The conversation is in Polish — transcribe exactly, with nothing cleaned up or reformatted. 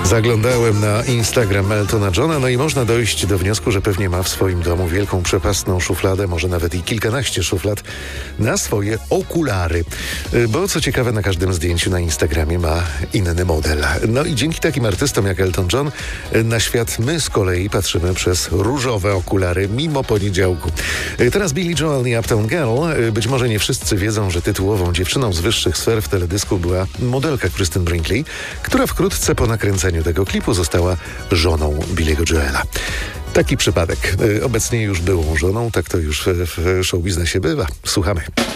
Zaglądałem na Instagram Eltona Johna, no i można dojść do wniosku, że pewnie ma w swoim domu wielką, przepastną szufladę, może nawet i kilkanaście szuflad na swoje okulary. Bo co ciekawe, na każdym zdjęciu na Instagramie ma inny model. No i dzięki takim artystom jak Elton John na świat my z kolei patrzymy przez różowe okulary, mimo poniedziałku. Teraz Billy Joel i Uptown Girl. Być może nie wszyscy wiedzą, że tytułową dziewczyną z wyższych sfer w teledysku była modelka Kristen Brinkley, która wkrótce po nakręceniu tego klipu została żoną Billy'ego Joela. Taki przypadek. Obecnie już byłą żoną, tak to już w showbiznesie bywa. Słuchamy.